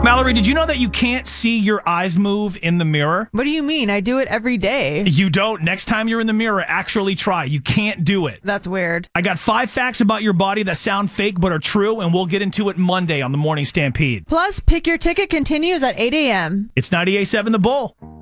Mallory, did you know that you can't see your eyes move in the mirror? What do you mean? I do it every day. You don't. Next time you're in the mirror, actually try. You can't do it. That's weird. I got 5 facts about your body that sound fake but are true, and we'll get into it Monday on the Morning Stampede. Plus, Pick Your Ticket continues at 8 a.m. It's 98.7 The Bull.